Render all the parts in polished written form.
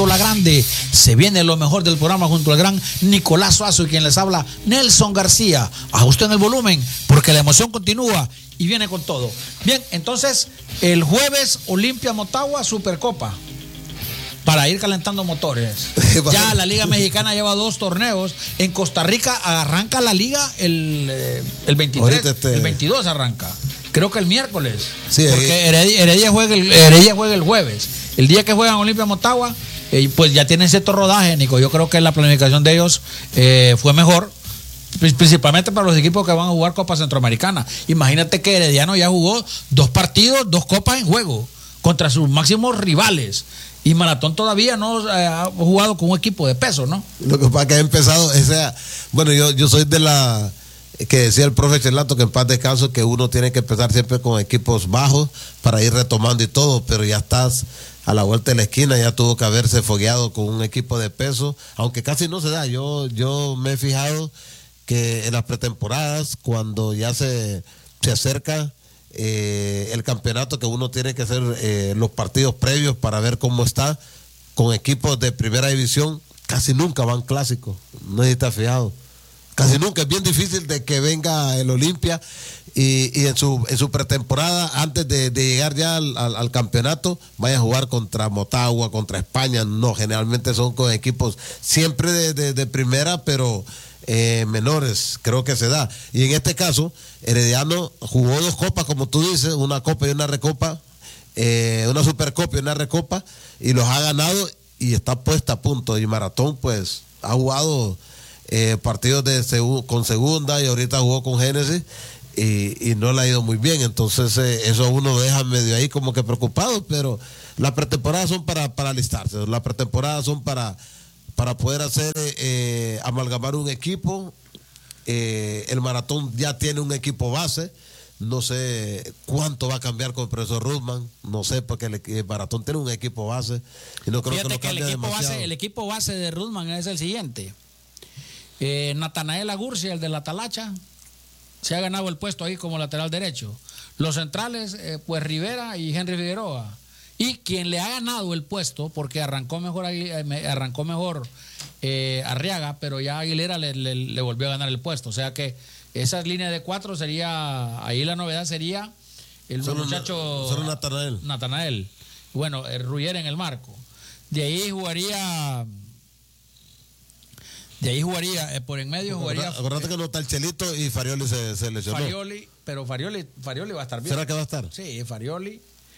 junto a la grande. Se viene lo mejor del programa junto al gran Nicolás Suazo y quien les habla, Nelson García. Ajusten el volumen porque la emoción continúa y viene con todo. Bien, entonces el jueves Olimpia Motagua Supercopa para ir calentando motores. Ya la Liga Mexicana lleva 2 torneos. En Costa Rica arranca la liga el 23, el 22 arranca. Creo que el miércoles. Sí, porque Heredia juega el jueves. El día que juegan Olimpia Motagua, pues ya tienen cierto rodaje, Nico. Yo creo que la planificación de ellos fue mejor, principalmente para los equipos que van a jugar Copa Centroamericana. Imagínate que Herediano ya jugó 2 partidos, 2 copas en juego contra sus máximos rivales. Y Maratón todavía no ha jugado con un equipo de peso, ¿no? Lo que pasa es que ha empezado, bueno, yo soy de la que decía el profe Chelato, que en paz descanso, que uno tiene que empezar siempre con equipos bajos para ir retomando y todo, pero ya estás a la vuelta de la esquina, ya tuvo que haberse fogueado con un equipo de peso, aunque casi no se da. Yo me he fijado que en las pretemporadas, cuando ya se acerca el campeonato, que uno tiene que hacer los partidos previos para ver cómo está con equipos de primera división, casi nunca van clásicos. No sé si está fijado, casi nunca. Es bien difícil de que venga el Olimpia y en su pretemporada, antes de llegar ya al campeonato, vaya a jugar contra Motagua, contra España. No, generalmente son con equipos siempre de primera, pero menores, creo que se da. Y en este caso, Herediano jugó 2 copas, como tú dices, una copa y una recopa, una supercopa y una recopa, y los ha ganado y está puesta a punto. Y Maratón, pues, ha jugado partidos con segunda y ahorita jugó con Génesis y no le ha ido muy bien. Entonces, eso uno deja medio ahí como que preocupado, pero las pretemporadas son para alistarse, las pretemporadas son para poder hacer amalgamar un equipo. El Maratón ya tiene un equipo base. No sé cuánto va a cambiar con el profesor Rudman. No sé, porque el Maratón tiene un equipo base. Y no creo que el equipo base de Rudman es el siguiente. Natanael Agurcia, el de la Talacha, se ha ganado el puesto ahí como lateral derecho. Los centrales, pues Rivera y Henry Figueroa. Y quien le ha ganado el puesto, porque arrancó mejor Arriaga, pero ya Aguilera le volvió a ganar el puesto. O sea que esa línea de 4 sería, ahí la novedad sería el muchacho Natanael. Bueno, el Ruyer en el marco. De ahí jugaría por en medio jugaría. Acuérdate que no está el Chelito y Farioli se lesionó. Pero Farioli va a estar bien. ¿Será que va a estar? Sí, Farioli,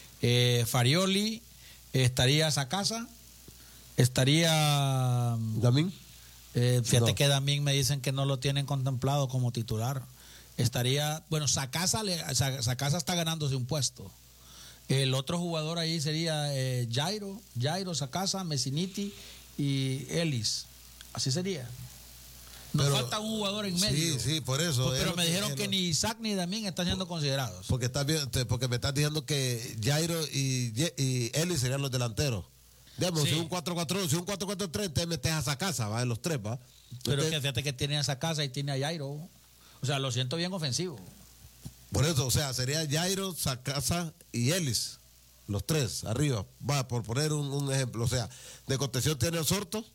estaría Sacasa, estaría Damín. Fíjate que Damín me dicen que no lo tienen contemplado como titular. Estaría, bueno, Sacasa está ganándose un puesto. El otro jugador ahí sería Jairo, Sacasa, Messiniti y Ellis. Así sería. Nos falta un jugador en medio. Sí, por eso. Pero me dijeron que ni Isaac ni Damín están siendo considerados. Porque me estás diciendo que Jairo y Eli serían los delanteros. Digamos, sí. Si un 4-4-3, te metes a Sacasa, va, en los 3, va. Pero es que fíjate que tiene a Sacasa y tiene a Jairo. O sea, lo siento bien ofensivo. Por eso, o sea, sería Jairo, Sacasa y Ellis. Los 3, arriba. Va, por poner un ejemplo. O sea, de contención tiene Osorto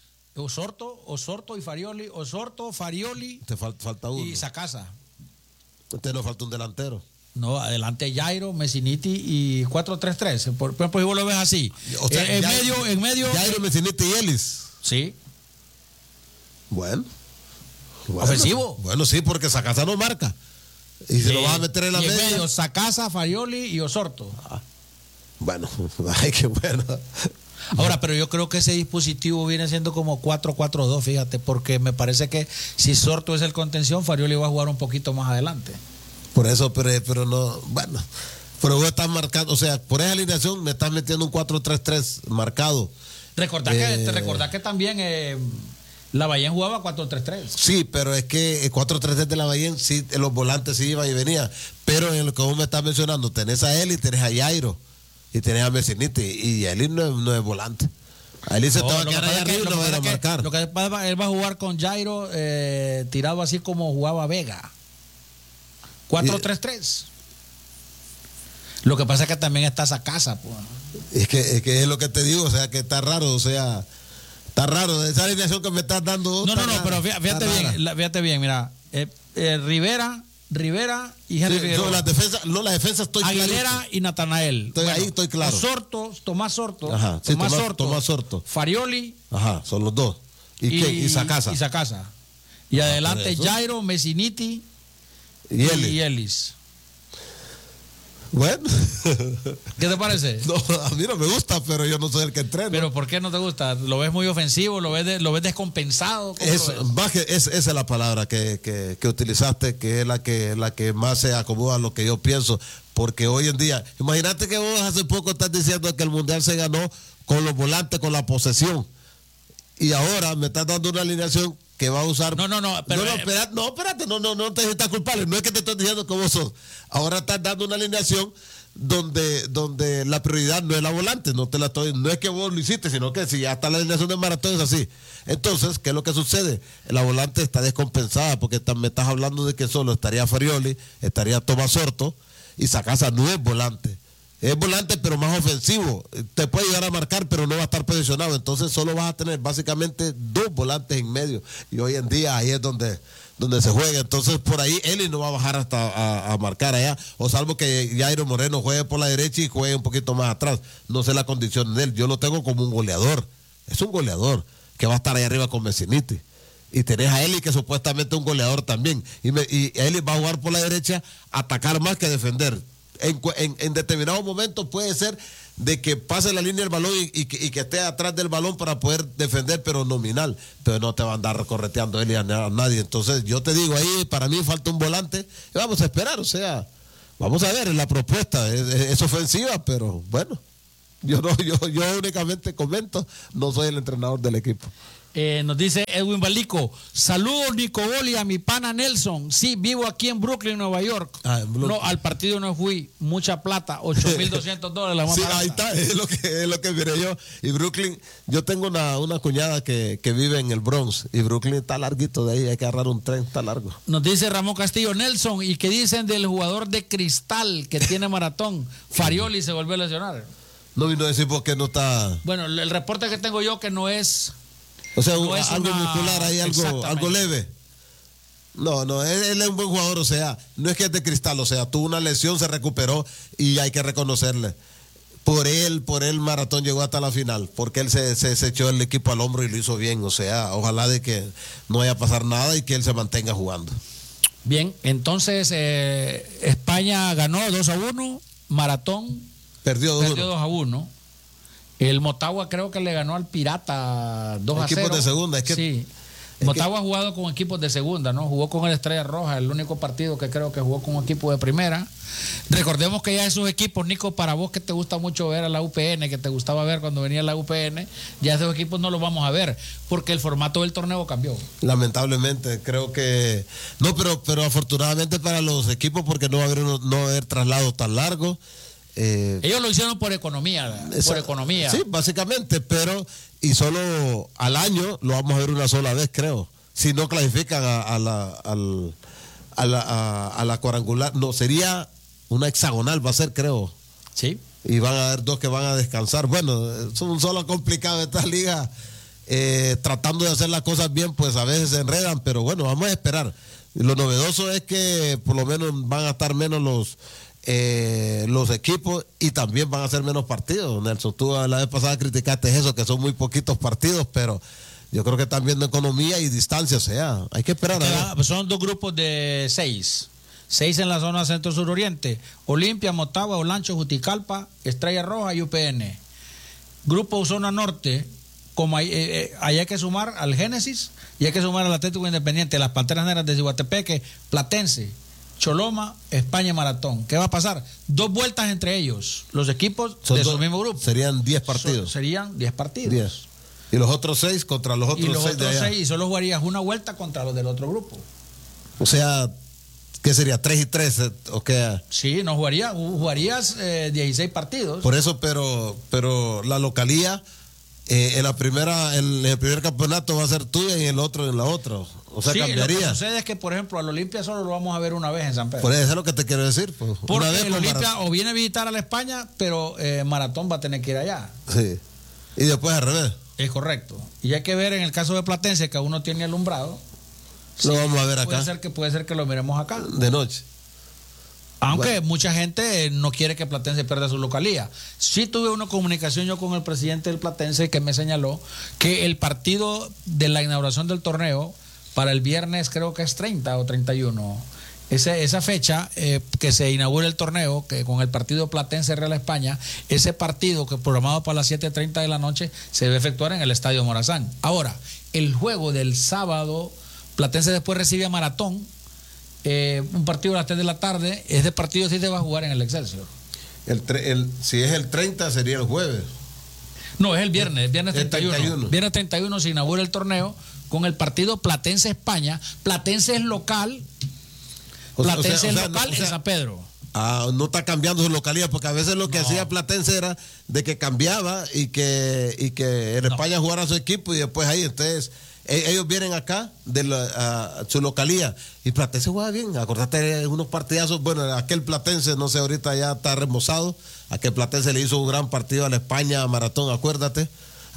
y Farioli. Osorto, Farioli. Te falta uno. Y Sacasa. Te nos falta un delantero. No, adelante Jairo, Messiniti y 4-3-3. Por ejemplo, si vos lo ves así. O sea, en medio. Jairo, Messiniti y Ellis. Sí. Bueno. Ofensivo. Bueno, sí, porque Sacasa no marca. Y se lo vas a meter en la media. En medio, Sacasa, Farioli y Osorto. Bueno, ay, qué bueno. Ahora, pero yo creo que ese dispositivo viene siendo como 4-4-2, fíjate, porque me parece que si Sorto es el contención, Farioli va a jugar un poquito más adelante. Por eso, pero no, bueno, pero vos estás marcando, o sea, por esa alineación me estás metiendo un 4-3-3 marcado. Recordá que también Lavallén jugaba 4-3-3. Sí, pero es que el 4-3-3 de Lavallén, sí, en los volantes sí iba y venía, pero en lo que vos me estás mencionando, tenés a él y tenés a Jairo. Y tenés a Messiniti, y Eli no es volante. A Eli se te va a quedar ahí arriba y no va a ir a marcar. Lo que pasa, él va a jugar con Jairo tirado así como jugaba Vega. 4-3-3. Lo que pasa es que también está Sacasa, pues. Es que es lo que te digo, o sea, que está raro, o sea, está raro. Esa alineación que me estás dando. No, pero fíjate bien, mira, Rivera y Henry Figueroa. Las defensas estoy Aguilera clarito. Y Natanael. Ahí estoy claro. Tomás Sorto. Ajá, sí, Tomás Sorto. Farioli. Ajá, son los dos. Y Sacasa. Y adelante Jairo, Messiniti y Ellis. Bueno. ¿Qué te parece? No, a mí no me gusta, pero yo no soy el que entreno. ¿Pero por qué no te gusta? ¿Lo ves muy ofensivo? ¿Lo ves descompensado? Esa es la palabra que utilizaste, que es la que más se acomoda a lo que yo pienso. Porque hoy en día, imagínate que vos hace poco estás diciendo que el Mundial se ganó con los volantes, con la posesión. Y ahora me estás dando una alineación que va a usar. Espérate, no te sientas culpable. No es que te estoy diciendo que vos sos. Ahora estás dando una alineación donde la prioridad no es la volante. No es que vos lo hiciste, sino que si ya está la alineación de Maratón es así. Entonces, ¿qué es lo que sucede? La volante está descompensada porque me estás hablando de que solo estaría Farioli, estaría Tomás Sorto y Sacasa no es volante. Es volante, pero más ofensivo. Te puede llegar a marcar, pero no va a estar posicionado. Entonces solo vas a tener básicamente dos volantes en medio. Y hoy en día ahí es donde se juega. Entonces por ahí Eli no va a bajar hasta a marcar allá. O salvo que Jairo Moreno juegue por la derecha y juegue un poquito más atrás. No sé la condición de él. Yo lo tengo como un goleador. Es un goleador que va a estar ahí arriba con Messiniti. Y tenés a Eli, que supuestamente es un goleador también. Y Eli va a jugar por la derecha, atacar más que defender. En determinado momento puede ser de que pase la línea del balón y que esté atrás del balón para poder defender, pero nominal. Pero no te va a andar correteando él y a nadie. Entonces yo te digo, ahí para mí falta un volante y vamos a esperar, o sea, vamos a ver, la propuesta es ofensiva, pero bueno, yo únicamente comento, no soy el entrenador del equipo. Nos dice Edwin Balico, saludos Nico Boli a mi pana Nelson. Sí, vivo aquí en Brooklyn, Nueva York. No, al partido no fui, mucha plata, $8,200 la más sí, barata. Ahí está, es lo que miré yo. Y Brooklyn, yo tengo una cuñada que vive en el Bronx y Brooklyn está larguito de ahí, hay que agarrar un tren, está largo. Nos dice Ramón Castillo, Nelson, ¿y qué dicen del jugador de Cristal que tiene Maratón? Farioli se volvió a lesionar. No vino a decir por qué no está. Bueno, el reporte que tengo yo que no es. O sea, algo muscular ahí, algo leve. No, él es un buen jugador, o sea, no es que es de Cristal, o sea, tuvo una lesión, se recuperó y hay que reconocerle. Por él Maratón llegó hasta la final, porque él se echó el equipo al hombro y lo hizo bien, o sea, ojalá de que no vaya a pasar nada y que él se mantenga jugando. Bien, entonces España ganó 2-1, Maratón perdió 2-1. El Motagua creo que le ganó al Pirata 2-0. Equipos de segunda, es que. Sí. Motagua ha jugado con equipos de segunda, ¿no? Jugó con el Estrella Roja, el único partido que creo que jugó con un equipo de primera. Recordemos que ya esos equipos, Nico, para vos que te gusta mucho ver a la UPN, que te gustaba ver cuando venía la UPN, ya esos equipos no los vamos a ver, porque el formato del torneo cambió. Lamentablemente, creo que. No, pero afortunadamente para los equipos, porque no va a haber traslados tan largos. Ellos lo hicieron por economía. Sí, básicamente, pero y solo al año lo vamos a ver una sola vez, creo. Si no clasifican a la cuadrangular, no, sería una hexagonal, va a ser, creo. Sí. Y van a haber dos que van a descansar. Bueno, es un solo complicado esta liga. Tratando de hacer las cosas bien, pues a veces se enredan, pero bueno, vamos a esperar. Lo novedoso es que por lo menos van a estar menos los equipos y también van a ser menos partidos. Nelson, tú la vez pasada criticaste eso, que son muy poquitos partidos, pero yo creo que están viendo economía y distancia, o sea, hay que esperar. Son dos grupos de 6 en la zona centro-sur-oriente: Olimpia, Motagua, Olancho, Juticalpa, Estrella Roja y UPN. Grupo zona norte, como ahí hay que sumar al Génesis y hay que sumar al Atlético Independiente, las Panteras Negras de Ciguatepeque, Platense, Choloma, España y Maratón. ¿Qué va a pasar? 2 vueltas entre ellos, los equipos de su mismo grupo. Serían 10 partidos. Serían 10 partidos. 10. Y los otros 6 contra los otros 6 de allá. Y solo jugarías una vuelta contra los del otro grupo. O sea, ¿qué sería? 3 y 3, ¿o qué? Sí, no jugarías 16 partidos. Por eso, pero la localía en el primer campeonato va a ser tuya y en el otro en la otra. O sea, sí, cambiaría. Lo que sucede es que, por ejemplo, al Olimpia solo lo vamos a ver una vez en San Pedro. Por eso es lo que te quiero decir. Pues, porque el Olimpia o viene a visitar a la España, pero Maratón va a tener que ir allá. Sí. Y después al revés. Es correcto. Y hay que ver en el caso de Platense, que aún no tiene alumbrado. Lo vamos a ver acá. Puede ser que lo miremos acá. De noche. Aunque mucha gente no quiere que Platense pierda su localía. Sí tuve una comunicación yo con el presidente del Platense que me señaló que el partido de la inauguración del torneo para el viernes creo que es 30 o 31. Esa fecha que se inaugura el torneo, que con el partido Platense Real España, ese partido que programado para las 7:30 de la noche se debe efectuar en el Estadio Morazán. Ahora, el juego del sábado, Platense después recibe a Maratón, un partido a las 3 de la tarde. Ese partido sí se va a jugar en el Excelsior. Si es el 30 sería el jueves. No, es el viernes 31. Viernes 31 se inaugura el torneo con el partido Platense España. Platense es local. Platense es local en San Pedro. No está cambiando su localidad, porque a veces lo que hacía Platense era de que cambiaba y que en España jugara su equipo y después ahí, entonces ellos vienen acá a su localía y Platense juega bien. Acordate de unos partidazos. Bueno, aquel Platense, no sé, ahorita ya está remozado. Aquel Platense le hizo un gran partido a la España, a Maratón, acuérdate.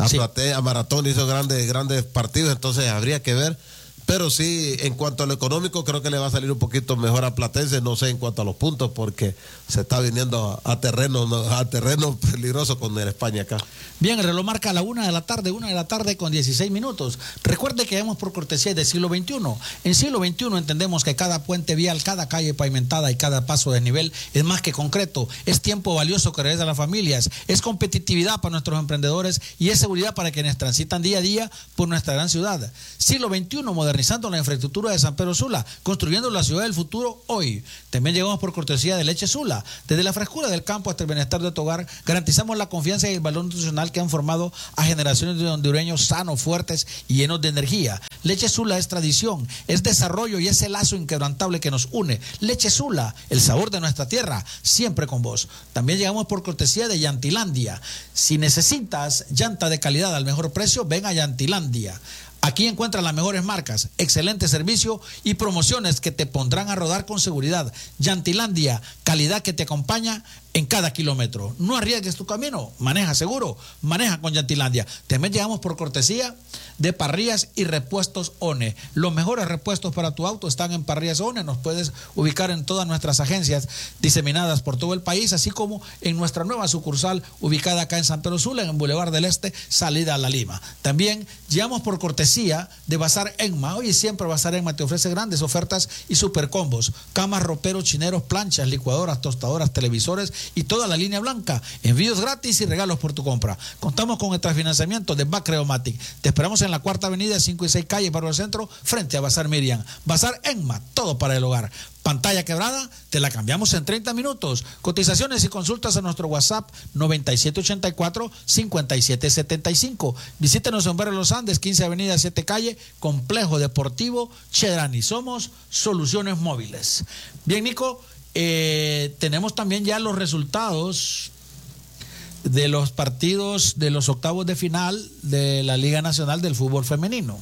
A Maratón hizo grandes partidos, entonces habría que ver. Pero sí, en cuanto a lo económico, creo que le va a salir un poquito mejor a Platense, no sé en cuanto a los puntos, porque se está viniendo a terreno peligroso con el España acá. Bien, el reloj marca a la 1 de la tarde con 16 minutos. Recuerde que vamos por cortesía del siglo XXI. En siglo XXI entendemos que cada puente vial, cada calle pavimentada y cada paso de nivel es más que concreto. Es tiempo valioso que regresa a las familias, es competitividad para nuestros emprendedores y es seguridad para quienes transitan día a día por nuestra gran ciudad. Siglo XXI, modernizando la infraestructura de San Pedro Sula, construyendo la ciudad del futuro hoy. También llegamos por cortesía de Leche Sula. Desde la frescura del campo hasta el bienestar de tu hogar, garantizamos la confianza y el valor nutricional que han formado a generaciones de hondureños sanos, fuertes y llenos de energía. Leche Sula es tradición, es desarrollo y es el lazo inquebrantable que nos une. Leche Sula, el sabor de nuestra tierra, siempre con vos. También llegamos por cortesía de Llantilandia. Si necesitas llanta de calidad al mejor precio, ven a Llantilandia. Aquí encuentras las mejores marcas, excelente servicio y promociones que te pondrán a rodar con seguridad. Llantilandia, calidad que te acompaña en cada kilómetro. No arriesgues tu camino, maneja seguro, maneja con Llantilandia. También llegamos por cortesía de Parrillas y Repuestos ONE. Los mejores repuestos para tu auto están en Parrillas ONE. Nos puedes ubicar en todas nuestras agencias diseminadas por todo el país, así como en nuestra nueva sucursal ubicada acá en San Pedro Sula, en el Boulevard del Este, salida a La Lima. También llegamos por cortesía de Bazar Enma. Hoy y siempre Bazar Enma te ofrece grandes ofertas y super combos: camas, roperos, chineros, planchas, licuadoras, tostadoras, televisores y toda la línea blanca. Envíos gratis y regalos por tu compra. Contamos con el transfinanciamiento de Bacreomatic. Te esperamos en la 4ª Avenida, 5 y 6 Calle, Barrio Centro, frente a Bazar Miriam. Bazar Enma, todo para el hogar. Pantalla quebrada, te la cambiamos en 30 minutos. Cotizaciones y consultas a nuestro WhatsApp 9784-5775. Visítenos en Barrio Los Andes, 15 Avenida 7 Calle, Complejo Deportivo Chedrani. Somos Soluciones Móviles. Bien, Nico, tenemos también ya los resultados de los partidos de los octavos de final de la Liga Nacional del Fútbol Femenino.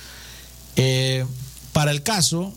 Para el caso...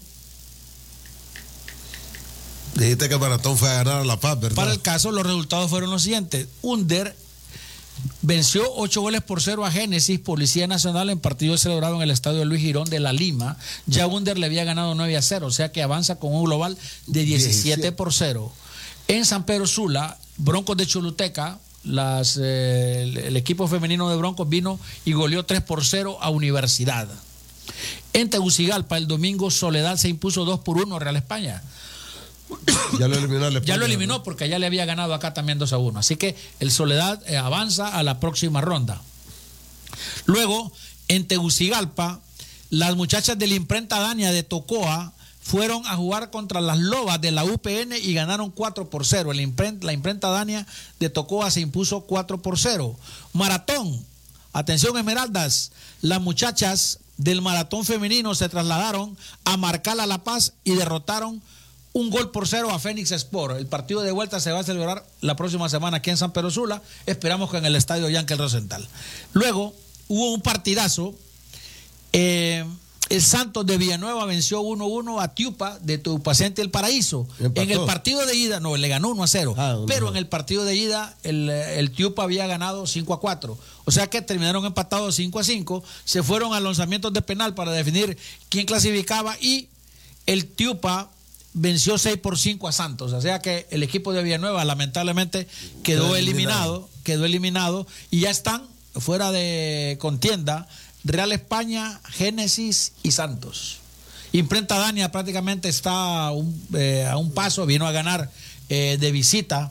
Dijiste que Maratón fue a ganar a La Paz, ¿verdad? Para el caso, los resultados fueron los siguientes. Under venció 8-0 a Génesis, Policía Nacional, en partido celebrado en el estadio Luis Girón de La Lima. Ya Under le había ganado 9-0, o sea que avanza con un global de 17-0. En San Pedro Sula, Broncos de Choluteca, el equipo femenino de Broncos vino y goleó 3-0 a Universidad. En Tegucigalpa, el domingo, Soledad se impuso 2-1 a Real España. Ya lo eliminó. Ya lo eliminó porque allá le había ganado acá también 2-1. Así que el Soledad avanza a la próxima ronda. Luego, en Tegucigalpa, las muchachas de la Imprenta Dania de Tocoa fueron a jugar contra las Lobas de la UPN y ganaron 4-0. La Imprenta Dania de Tocoa se impuso 4-0. Maratón, atención Esmeraldas, las muchachas del Maratón femenino se trasladaron a Marcala La Paz y derrotaron 1-0 a Fénix Sport. El partido de vuelta se va a celebrar la próxima semana aquí en San Pedro Sula. Esperamos que en el estadio Yankel Rosenthal. Luego hubo un partidazo. El Santos de Villanueva venció 1-1 a Tiupa de Tupacente El Paraíso. ¿Empató? En el partido de ida, no, le ganó 1-0. Pero en el partido de ida, el Tiupa había ganado 5-4. O sea que terminaron empatados 5-5. Se fueron a lanzamientos de penal para definir quién clasificaba. Y el Tiupa venció 6-5 a Santos. O sea que el equipo de Villanueva lamentablemente quedó eliminado. Y ya están fuera de contienda Real España, Génesis y Santos. Imprenta Dania prácticamente está a un paso, vino a ganar de visita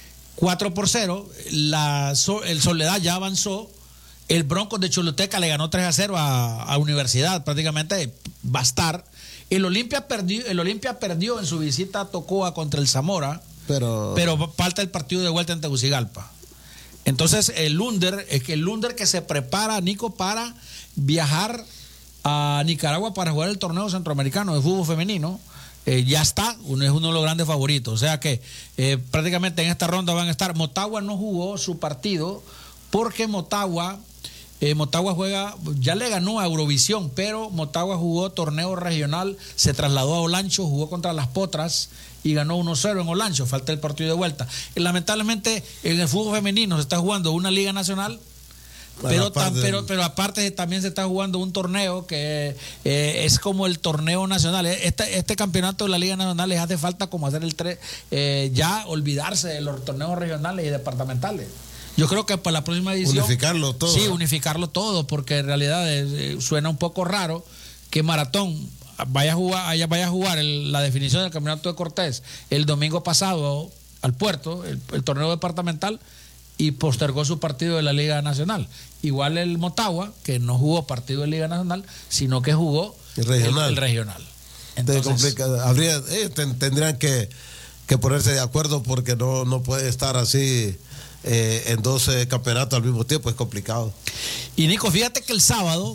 4-0. El Soledad ya avanzó. El Broncos de Choluteca le ganó 3-0 a Universidad, prácticamente va a estar. El Olimpia perdió en su visita a Tocoa contra el Zamora, pero falta el partido de vuelta en Tegucigalpa. Entonces el Lunder que se prepara, Nico, para viajar a Nicaragua para jugar el torneo centroamericano de fútbol femenino, ya está, es uno de los grandes favoritos. O sea que prácticamente en esta ronda van a estar. Motagua no jugó su partido porque Motagua juega, ya le ganó a Eurovisión, pero Motagua jugó torneo regional, se trasladó a Olancho, jugó contra las Potras y ganó 1-0 en Olancho. Falta el partido de vuelta. Y lamentablemente en el fútbol femenino se está jugando una liga nacional, pero aparte también se está jugando un torneo que es como el torneo nacional. Este campeonato de la Liga Nacional les hace falta como hacer ya olvidarse de los torneos regionales y departamentales. Yo creo que para la próxima edición unificarlo todo. Sí, unificarlo todo, porque en realidad suena un poco raro que Maratón vaya a jugar la definición del campeonato de Cortés el domingo pasado al Puerto, el torneo departamental, y postergó su partido de la Liga Nacional. Igual el Motagua, que no jugó partido de Liga Nacional, sino que jugó el regional. Entonces, tendrían que ponerse de acuerdo, porque no puede estar así en 12 campeonatos al mismo tiempo, es complicado. Y Nico, fíjate que el sábado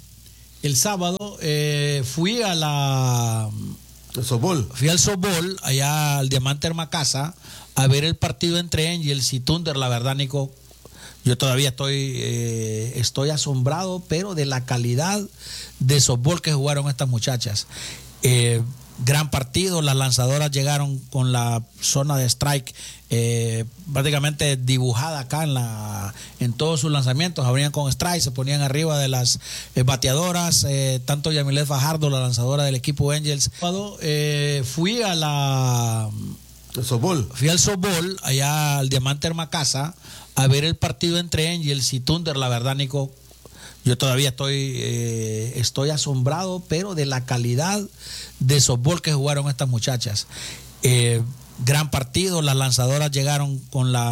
fui al softball, allá al Diamante Hermacasa, a ver el partido entre Angels y Thunder. La verdad, Nico, yo todavía estoy asombrado, pero de la calidad de softball que jugaron estas muchachas. Gran partido, las lanzadoras llegaron con la zona de strike prácticamente dibujada acá en todos sus lanzamientos. Abrían con strike, se ponían arriba de las bateadoras, tanto Yamilet Fajardo, la lanzadora del equipo Angels. Fui al softball, allá al Diamante Hermacasa, a ver el partido entre Angels y Thunder. La verdad, Nico, yo todavía estoy asombrado, pero de la calidad de softball que jugaron estas muchachas. Gran partido, las lanzadoras llegaron con la